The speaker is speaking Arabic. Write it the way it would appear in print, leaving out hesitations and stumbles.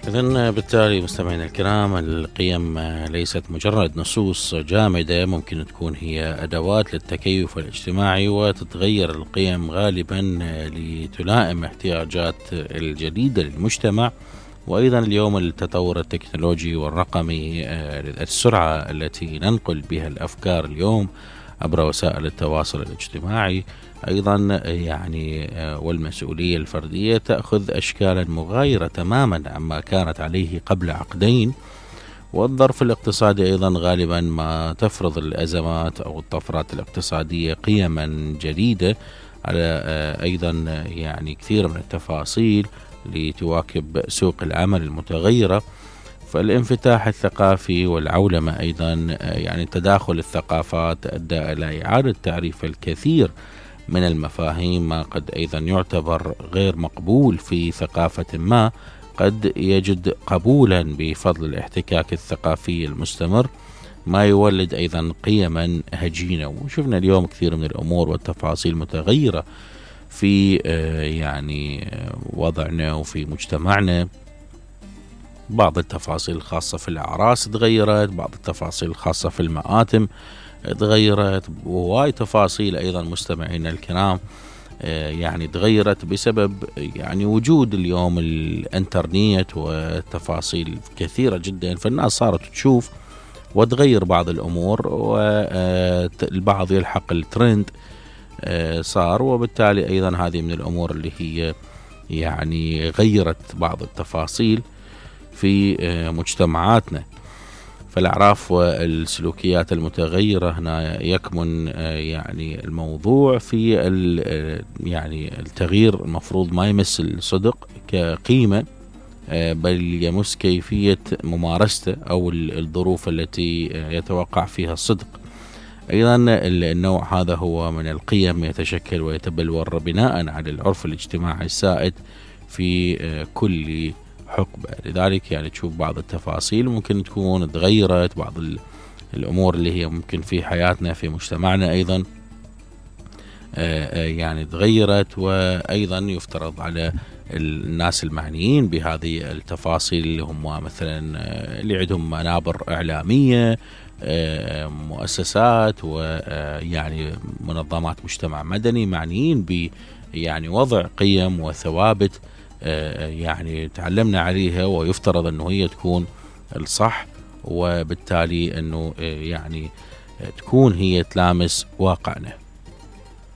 إذن بالتالي مستمعينا الكرام، القيم ليست مجرد نصوص جامدة، ممكن تكون هي أدوات للتكيف الاجتماعي، وتتغير القيم غالبا لتلائم احتياجات الجديدة للمجتمع. وأيضا اليوم التطور التكنولوجي والرقمي، السرعة التي ننقل بها الأفكار اليوم عبر وسائل التواصل الاجتماعي أيضا والمسؤولية الفردية تأخذ أشكالا مغايرة تماما عما كانت عليه قبل عقدين. والظرف الاقتصادي أيضا غالبا ما تفرض الأزمات أو الطفرات الاقتصادية قيما جديدة على أيضا كثير من التفاصيل لتواكب سوق العمل المتغيرة. فالانفتاح الثقافي والعولمة أيضا تداخل الثقافات أدى إلى إعادة تعريف الكثير من المفاهيم، ما قد أيضا يعتبر غير مقبول في ثقافة ما قد يجد قبولا بفضل الاحتكاك الثقافي المستمر، ما يولد أيضا قيما هجينة. وشفنا اليوم كثير من الأمور والتفاصيل متغيرة في وضعنا وفي مجتمعنا. بعض التفاصيل الخاصة في الأعراس تغيرت، بعض التفاصيل الخاصة في المآتم تغيرت، وهواي تفاصيل أيضا مستمعينا الكرام تغيرت بسبب وجود اليوم الانترنت وتفاصيل كثيرة جدا. فالناس صارت تشوف وتغير بعض الأمور، والبعض يلحق الترند صار، وبالتالي أيضا هذه من الأمور اللي هي غيرت بعض التفاصيل في مجتمعاتنا. فالأعراف والسلوكيات المتغيرة هنا يكمن الموضوع في التغيير المفروض ما يمس الصدق كقيمة، بل يمس كيفية ممارسته أو الظروف التي يتوقع فيها الصدق. أيضا النوع هذا هو من القيم يتشكل ويتبلور بناء على العرف الاجتماعي السائد في كل حقبة. لذلك تشوف بعض التفاصيل ممكن تكون تغيرت، بعض الأمور اللي هي ممكن في حياتنا في مجتمعنا أيضا تغيرت. وأيضا يفترض على الناس المعنيين بهذه التفاصيل اللي هم مثلا اللي عندهم منابر إعلامية، مؤسسات منظمات مجتمع مدني معنيين ب وضع قيم وثوابت تعلمنا عليها، ويفترض أنه هي تكون الصح، وبالتالي أنه تكون هي تلامس واقعنا.